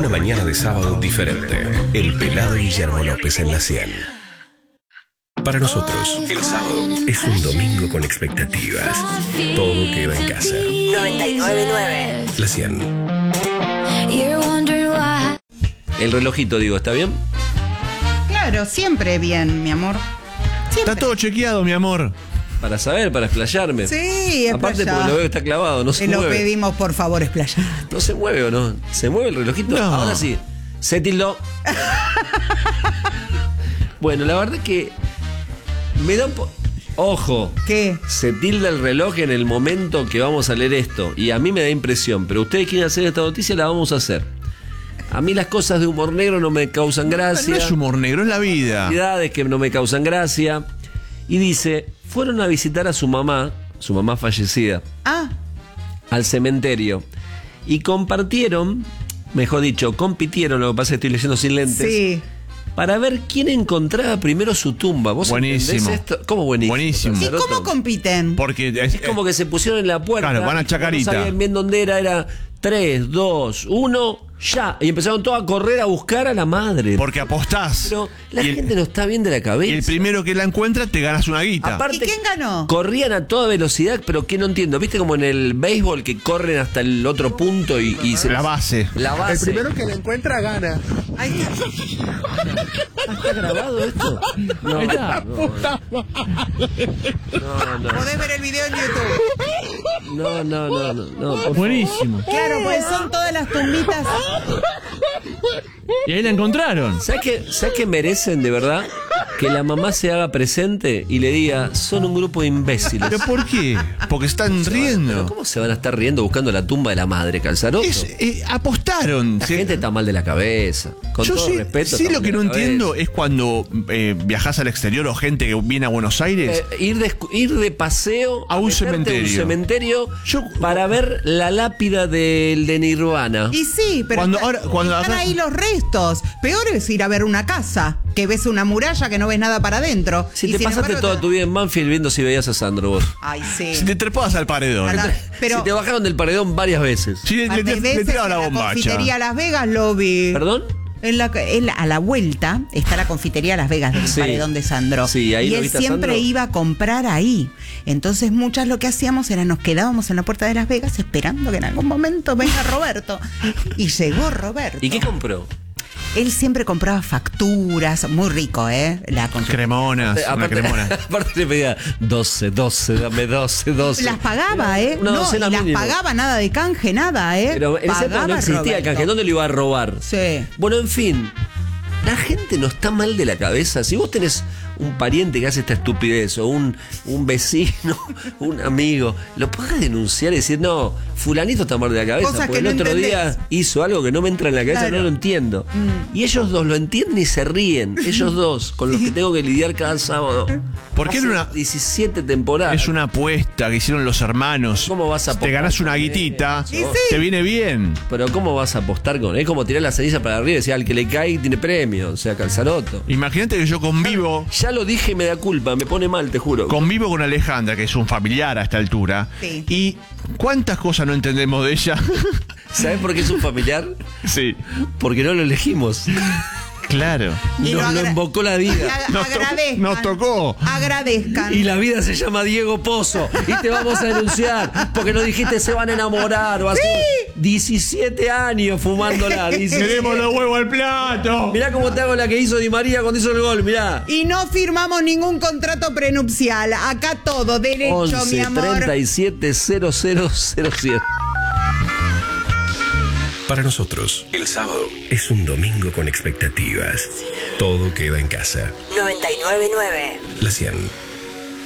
Una mañana de sábado diferente. El pelado Guillermo López en la 100. Para nosotros, el sábado es un domingo con expectativas. Todo queda en casa. 99.9. La 100. El relojito, digo, ¿está bien? Claro, siempre bien, mi amor. Siempre. Está todo chequeado, mi amor. Para saber, para explayarme. Sí, Aparte explayá. porque lo veo que está clavado, no se Te lo mueve. pedimos, por favor, explayar. ¿No se mueve o no? ¿Se mueve el relojito? No. Ahora sí. Se tildó. Bueno, la verdad que me da un Ojo. ¿Qué? Se tilda el reloj en el momento que vamos a leer esto. Y a mí me da impresión. Pero ustedes quieren hacer esta noticia, la vamos a hacer. A mí las cosas de humor negro no me causan gracia. No es humor negro, es la vida. Actividades que no me causan gracia. Y dice, fueron a visitar a su mamá fallecida, Ah, al cementerio. Y compartieron, mejor dicho, compitieron, lo que pasa es que estoy leyendo sin lentes. sí. Para ver quién encontraba primero su tumba. ¿Vos Buenísimo. entendés esto? ¿Cómo buenísimo? Buenísimo. ¿Y Casaroto? cómo compiten? Porque Es como que se pusieron en la puerta. Claro, van a Chacarita. No sabían bien dónde era 3, 2, 1, ya. Y empezaron todos a correr a buscar a la madre. porque apostás. Pero la y, gente no está bien de la cabeza. y el primero que la encuentra te ganas una guita. Aparte, ¿Y quién ganó? corrían a toda velocidad, pero que no entiendo. ¿Viste como en el béisbol que corren hasta el otro punto y se... La base. La base. El primero que la encuentra gana. Ahí está. ¿Está grabado esto? No, no. Podés ver el video en YouTube. No, por favor. Buenísimo. Claro, pues son todas las tumbitas. Y ahí la encontraron. ¿Sabes qué merecen de verdad? Que la mamá se haga presente y le diga, son un grupo de imbéciles. ¿Pero por qué? Porque están ¿Pero riendo. cómo se van a estar riendo buscando la tumba de la madre, Calzaroto? Apostaron. La gente está mal de la cabeza. Con Yo todo sí, respeto. sí está lo mal que de no la cabeza. entiendo es cuando viajás al exterior o gente que viene a Buenos Aires. Ir de paseo A un meterte cementerio. un cementerio Yo- para ver la lápida del de Nirvana. Y sí, pero Cuando están acá- ahí los restos. Peor es ir a ver una casa, que ves una muralla que no ves nada para adentro. Si Y te sin pasaste embargo, toda tu vida en Banfield viendo si veías a Sandro vos. Ay, sí. Si te trepabas al paredón. Pero Si te bajaron del paredón varias veces. Sí, le veces tiraba la en la bombacha. confitería Las Vegas lo vi. ¿Perdón? A la vuelta está la confitería Las Vegas del Sí. paredón de Sandro. Sí, ahí y lo él viste a siempre Sandro. iba a comprar ahí. Entonces muchas lo que hacíamos era nos quedábamos en la puerta de Las Vegas esperando que en algún momento venga Roberto. Y llegó Roberto. ¿Y qué compró? Él siempre compraba facturas, muy rico, la Cremonas, una cremona. Aparte le pedía 12, dame 12. Las pagaba, Una no, y docena las mínimo. pagaba nada de canje, nada, Pero en esa época no existía Roberto. canje. ¿Dónde lo iba a robar? Sí. Bueno, en fin. La gente no está mal de la cabeza. Si vos tenés un pariente que hace esta estupidez, o un vecino, un amigo, lo podés denunciar y decir, no, fulanito está mal de la cabeza, Cosas porque que el no otro entendés. día hizo algo que no me entra en la cabeza, Claro. no lo entiendo. Y ellos dos lo entienden y se ríen, ellos dos, con los que tengo que lidiar cada sábado. Porque Hace era una- 17 temporadas. Es una apuesta que hicieron los hermanos. ¿Cómo vas a Te apostar ganás una con guitita, Sí, sí. te viene bien. Pero ¿cómo vas a apostar con él? Es como tirar la ceniza para arriba y decir, al que le cae tiene premio, o sea, Calzaroto. Imagínate que yo convivo Ya lo dije y me da culpa, me pone mal, te juro. Convivo con Alejandra, que es un familiar a esta altura. Sí. Y ¿cuántas cosas no entendemos de ella? ¿Sabes por qué es un familiar? Sí. Porque no lo elegimos. Claro. Y Nos lo invocó la vida. Agradezcan. Nos tocó. Agradezcan. Y la vida se llama Diego Pozo. Y te vamos a denunciar. Porque nos dijiste se van a enamorar. O así. 17 años fumándola. Queremos los huevos al plato. Mirá cómo te hago la que hizo Di María cuando hizo el gol. Mirá. Y no firmamos ningún contrato prenupcial. Acá todo, derecho, mi 11 amor. 37 0007. Para nosotros, el sábado es un domingo con expectativas. Todo queda en casa. 99.9. La 100.